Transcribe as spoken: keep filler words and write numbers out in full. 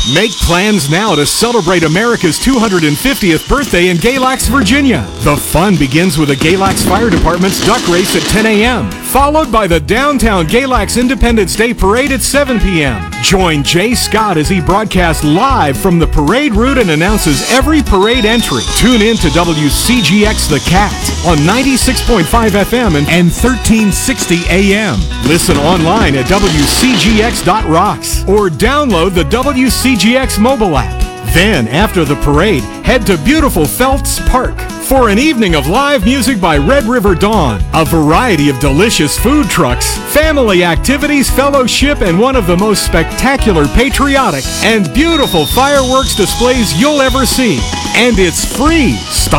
Make plans now to celebrate America's two hundred fiftieth birthday in Galax, Virginia. The fun begins with the Galax Fire Department's duck race at ten a.m., followed by the downtown Galax Independence Day Parade at seven p.m. Join Jay Scott as he broadcasts live from the parade route and announces every parade entry. Tune in to W C G X The Cat on ninety-six point five F M and, and thirteen sixty A M. Listen online at W C G X dot rocks or download the W C G X mobile app. Then, after the parade, head to beautiful Phelps Park for an evening of live music by Red River Dawn, a variety of delicious food trucks, family activities, fellowship, and one of the most spectacular, patriotic, and beautiful fireworks displays you'll ever see. And it's free. Stop